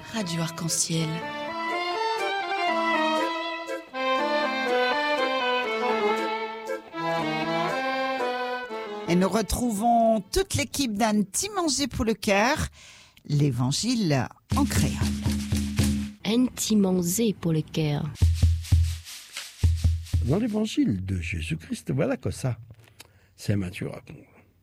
Radio Arc-en-Ciel. Et nous retrouvons toute l'équipe d'Un Ti Mangé pour le cœur, l'évangile en créole. Un Ti Mangé pour le cœur. Dans l'évangile de Jésus-Christ, voilà que ça, Saint Matthieu raconte.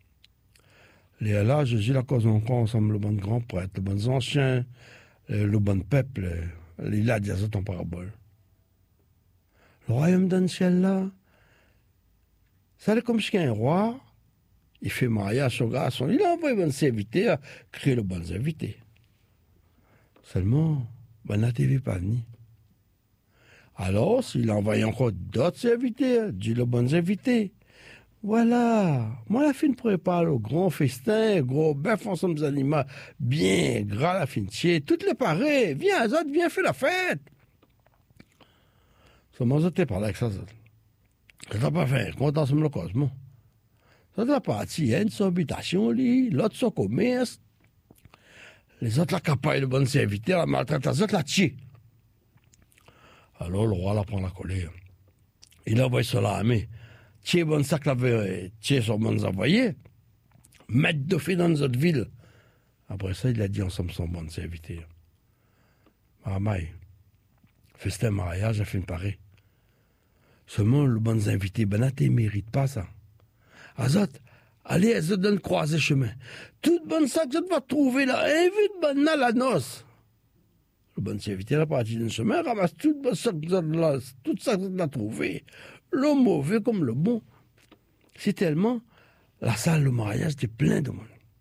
Là, Jésus la cause encore ensemble, le bon grand prêtre, le bon ancien, le bon peuple, il a dit ça en parabole. Le royaume d'un ciel là, c'est comme si un roi, il fait mariage au garçon, il a envoyé un bon serviteur, créer le bon serviteur. Seulement, ben la TV pas venu. Alors, s'il a envoyé encore d'autres serviteurs, dit le bon serviteur. Voilà, moi la fin prépare le grand festin, gros bœuf ensemble des animaux, bien gras la fin de toutes les pareilles, viens Azot, viens faire la fête. Seulement je t'ai parlé avec ça, ça t'a pas fait, content sur le cosmos. Ça t'a parti, une son habitation, l'autre son commerce, les autres la capaille le bon serviteur, la maltraite, les autres la tue. Alors le roi la prend la colère. Il envoie sur l'armée. Tiens, bon sac l'avait, tiens, son bon envoyé. Mettre de fait dans notre ville. Après ça, il a dit ensemble son bon serviteur. Maramay, festin mariage, a fait une pareille. Seulement, le bon invité, ben, tu mérite pas ça. Azot, allez, Azot, donne croiser chemin. Tout bon sac, je vais trouver là, invite ben à la noce. Le bon serviteur a parti d'un chemin, ramasse tout bon sac, tout ça que tu as trouvé. Le mauvais comme le bon. C'est tellement, la salle de mariage était pleine de monde.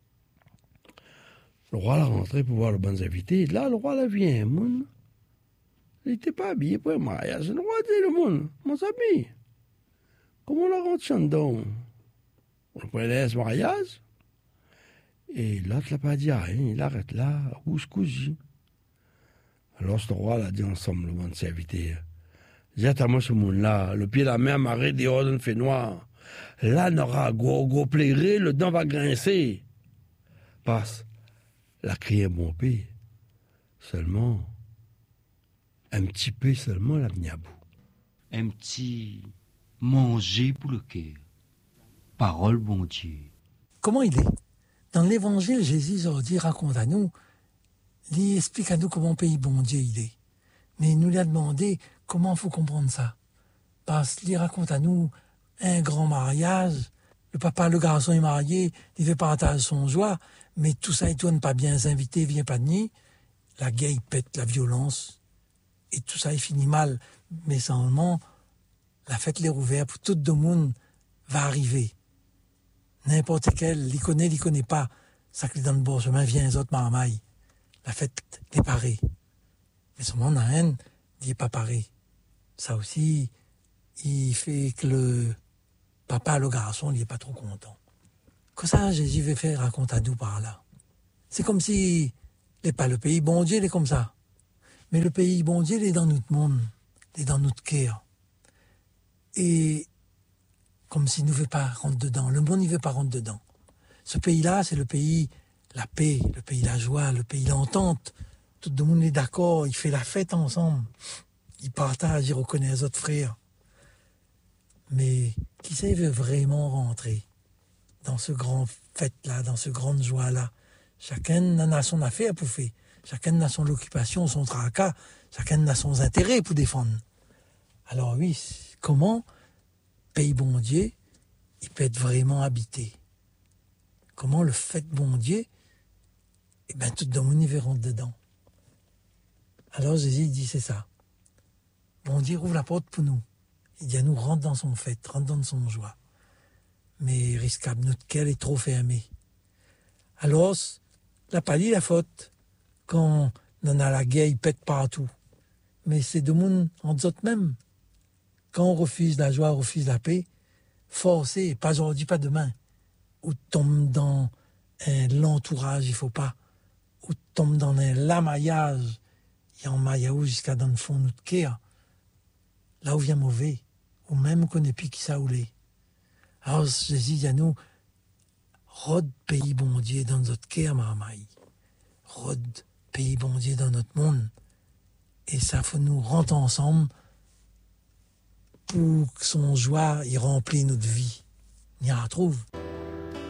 Le roi l'a rentré pour voir le bon invité. Et là, le roi l'a vu un monde. Il n'était pas habillé pour un mariage. Le roi dit le monde, mon ami, comment on la rentre dedans? On prenait ce mariage. Et l'autre l'a pas dit rien. Il arrête là, rouge cousu. Alors, ce roi l'a dit ensemble, le bon serviteur. J'ai à moi ce monde-là, le pied de la mer marée dehors d'un fait noir. Là, n'aura gros plairé, le dent va grincer. Passe, la crié mon pays. Seulement, un petit peu seulement, la venu à bout. Un petit manger pour le cœur. Parole bon Dieu. Comment il est? Dans l'évangile, Jésus leur dit, raconte à nous, il explique à nous comment pays bon Dieu il est. Mais il nous l'a demandé comment il faut comprendre ça. Parce qu'il raconte à nous un grand mariage, le papa, le garçon est marié, il fait partager son joie, mais tout ça, il tourne pas bien, s'inviter, vient pas de nuit, la guerre, il pète, la violence, et tout ça, il finit mal. Mais seulement, la fête l'est rouverte, pour tout le monde va arriver. N'importe quel, il connaît pas, ça que dans le bon chemin vient les autres marmailles. La fête est parée. Mais seulement, on a un, il n'est pas paré. Ça aussi, il fait que le papa, le garçon, il n'est pas trop content. Que ça, Jésus veut faire raconter à nous par là. C'est comme si, il n'est pas le pays bon Dieu, il est comme ça. Mais le pays bon Dieu, il est dans notre monde, il est dans notre cœur. Et comme s'il ne veut pas rentrer dedans. Le monde, il ne veut pas rentrer dedans. Ce pays-là, c'est le pays, la paix, le pays, la joie, le pays, l'entente. Tout le monde est d'accord, il fait la fête ensemble. Il partage, il reconnaît les autres frères. Mais qui sait veut vraiment rentrer dans ce grand fête-là, dans ce grande joie-là? Chacun en a son affaire pour faire. Chacun a son occupation, son tracas. Chacun a son intérêt pour défendre. Alors oui, comment pays bon Dieu, il peut être vraiment habité? Comment le fait bon Dieu, eh bien tout le monde y rentre dedans. Alors Jésus dit, c'est ça. Bon Dieu ouvre la porte pour nous. Il dit à nous, rentre dans son fête, rentre dans son joie. Mais risquable, notre cœur est trop fermé. Alors, la pas dit la faute. Quand on a la guerre, il pète partout. Mais c'est de monde en disant même. Quand on refuse la joie, on refuse la paix, forcé, pas aujourd'hui, pas demain. Ou tombe dans l'entourage, il faut pas. Ou tombe dans un lamaillage. Il y a un maillahu jusqu'à dans le fond de notre cœur. Là où vient mauvais. Ou même qu'on n'est plus qui ça ou les. Alors Jésus dit à nous, rod pays bon Dieu dans notre cœur, marmaille. Rod pays bon Dieu dans notre monde. Et ça faut nous rendre ensemble pour que son joie y remplisse notre vie. On y retrouve.